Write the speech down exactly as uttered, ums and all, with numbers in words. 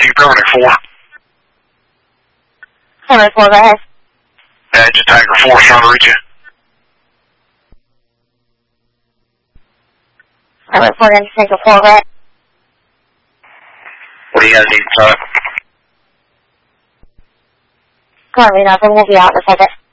you, Paramedic four. Paramedic four, go ahead. Agent Tiger four, trying to reach you. Paramedic four, Agent Tiger four, go ahead. What do you guys need, son? Currently nothing, we'll be out in a second.